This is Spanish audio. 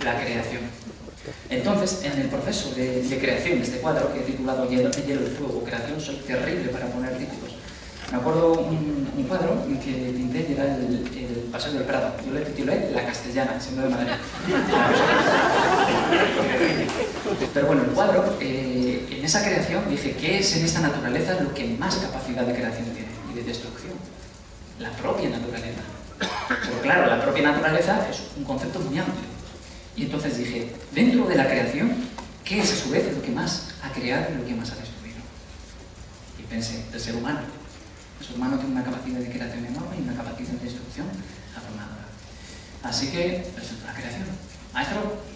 la creación. Entonces, en el proceso de creación de este cuadro, que he titulado Hielo y Fuego, creación, soy terrible para poner títulos. Me acuerdo un cuadro que pinté que era el Paseo del Prado. Yo le titulé La Castellana, siendo de Madrid. Pero bueno, el cuadro, en esa creación dije, ¿qué es en esta naturaleza lo que más capacidad de creación tiene y de destrucción? La propia naturaleza. Pero claro, la propia naturaleza es un concepto muy amplio. Y entonces dije, dentro de la creación, ¿qué es a su vez lo que más ha creado y lo que más ha destruido? Y pensé, el ser humano. El ser humano tiene una capacidad de creación enorme y una capacidad de destrucción abrumadora. Así que presento la creación. Maestro.